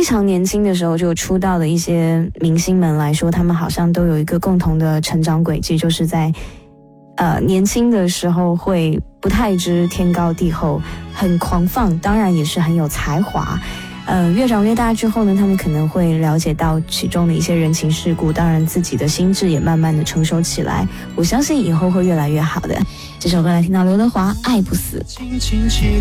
非常年轻的时候就出道的一些明星们来说，他们好像都有一个共同的成长轨迹，就是在年轻的时候会不太知天高地厚，很狂放，当然也是很有才华。越长越大之后呢，他们可能会了解到其中的一些人情世故，当然自己的心智也慢慢的成熟起来。我相信以后会越来越好的。这首歌来听到刘德华《爱不死》。 轻轻启